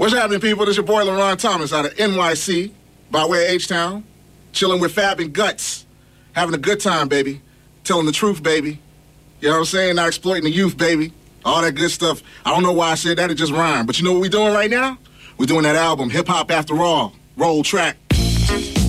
What's happening, people? This is your boy, LaRon Thomas, out of NYC, by way of H-Town. Chilling with Fab and Guts. Having a good time, baby. Telling the truth, baby. You know what I'm saying? Not exploiting the youth, baby. All that good stuff. I don't know why I said that. It just rhymed. But you know what we're doing right now? We're doing that album, Hip Hop After All. Roll track.